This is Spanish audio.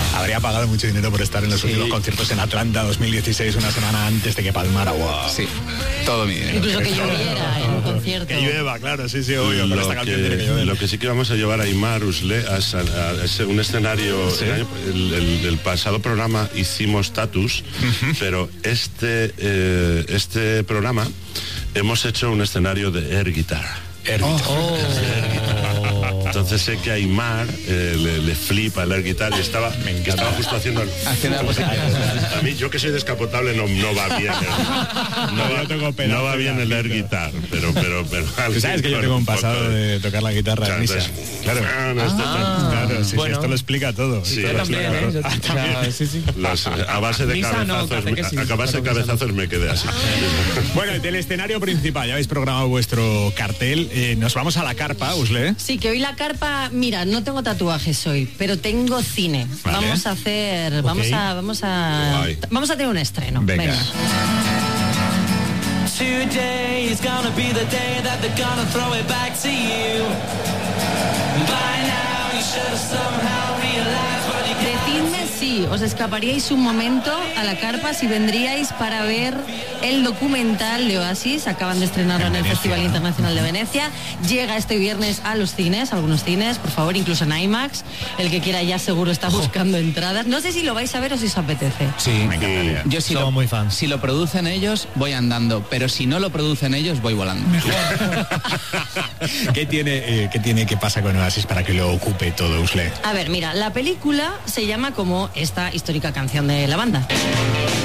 Habría pagado mucho dinero por estar en los últimos conciertos en Atlanta 2016, una semana antes de que palmara. Wow. Sí, todo mi dinero. Incluso que lloviera en un concierto. Que llueva, claro, sí, obvio. Con esta canción tiene que llover. Lo que sí que vamos a llevar a Aimar Usle a un escenario. ¿Sí? El pasado programa hicimos Tatus, pero este programa hemos hecho un escenario de air guitar. Entonces sé que a Aimar le flipa el air guitar y estaba justo haciendo a mí, yo que soy descapotable, no va bien no va bien el air guitar, pero tú sabes que yo tengo un pasado de tocar la guitarra en misa. Claro, sí, bueno, esto lo explica todo. Sí, a base de cabezazos me quedé así. Bueno, del escenario principal, ya habéis programado vuestro cartel. Nos vamos a la carpa, Usle. Sí, que hoy la carpa, mira, no tengo tatuajes hoy, pero tengo cine. Vale. Vamos a hacer, vamos a tener un estreno. Venga. Today is gonna be the day that they're gonna throw it back to you. By now you should have somehow realized what you got. Decidme si os escaparíais un momento a la carpa si vendríais para ver el documental de Oasis. Acaban de estrenarlo en el Festival Internacional de Venecia. Llega este viernes a los cines, algunos cines, por favor, incluso en IMAX. El que quiera ya seguro está buscando entradas. No sé si lo vais a ver o si os apetece. Sí, me encantaría. Yo somos muy fans. Si lo producen ellos, voy andando, pero si no lo producen ellos, voy volando. Mejor. ¿Qué pasa con Oasis para que lo ocupe todo, Usle? A ver, mira, la película se llama como esta histórica canción de la banda.